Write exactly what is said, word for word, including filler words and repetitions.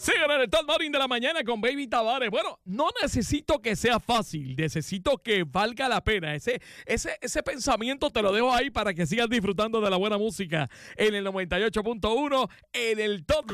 Sigan en el Top Morning de la mañana con Baby Tavares. Bueno, no necesito que sea fácil, necesito que valga la pena. Ese, ese, ese pensamiento te lo dejo ahí para que sigas disfrutando de la buena música en el noventa y ocho punto uno, en el Top